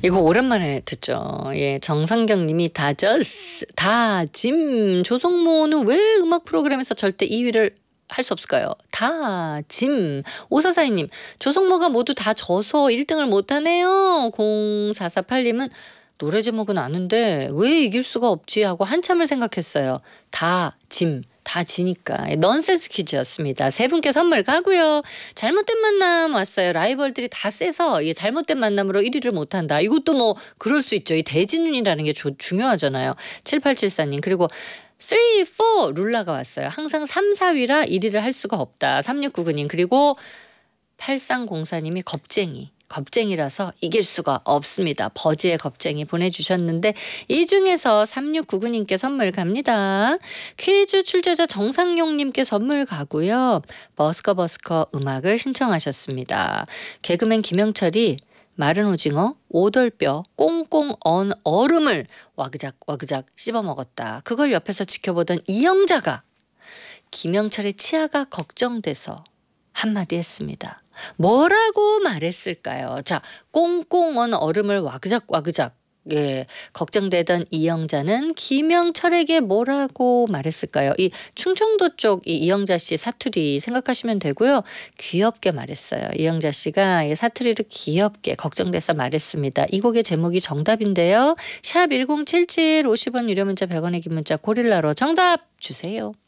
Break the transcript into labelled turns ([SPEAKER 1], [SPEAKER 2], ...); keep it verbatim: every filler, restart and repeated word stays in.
[SPEAKER 1] 이거 오랜만에 듣죠. 예, 정상경 님이 다저스, 다짐. 조성모는 왜 음악 프로그램에서 절대 이 위를 할 수 없을까요? 다짐. 오사사이 님, 조성모가 모두 다 져서 일 등을 못하네요. 공사사팔 님은 노래 제목은 아는데 왜 이길 수가 없지 하고 한참을 생각했어요. 다짐. 다 지니까. 넌센스 퀴즈였습니다. 세 분께 선물 가고요. 잘못된 만남 왔어요. 라이벌들이 다 세서 이 잘못된 만남으로 일 위를 못한다. 이것도 뭐 그럴 수 있죠. 이 대진운이라는 게 조, 중요하잖아요. 칠팔칠사 님 그리고 삼, 사 룰라가 왔어요. 항상 삼, 사 위라 일 위를 할 수가 없다. 삼육구구 님 그리고 팔삼공사 님이 겁쟁이. 겁쟁이라서 이길 수가 없습니다. 버즈의 겁쟁이 보내주셨는데 이 중에서 삼육구구 님께 선물 갑니다. 퀴즈 출제자 정상용 님께 선물 가고요. 버스커 버스커 음악을 신청하셨습니다. 개그맨 김영철이 마른 오징어, 오돌뼈, 꽁꽁 언 얼음을 와그작 와그작 씹어먹었다. 그걸 옆에서 지켜보던 이영자가 김영철의 치아가 걱정돼서 한마디 했습니다. 뭐라고 말했을까요? 자, 꽁꽁 언 얼음을 와그작 와그작 예, 걱정되던 이영자는 김영철에게 뭐라고 말했을까요? 이 충청도 쪽 이 이영자 씨 사투리 생각하시면 되고요. 귀엽게 말했어요. 이영자 씨가 사투리를 귀엽게 걱정돼서 말했습니다. 이 곡의 제목이 정답인데요. 샵 일공칠칠 오십 원 유료 문자 백 원의 긴 문자 고릴라로 정답 주세요.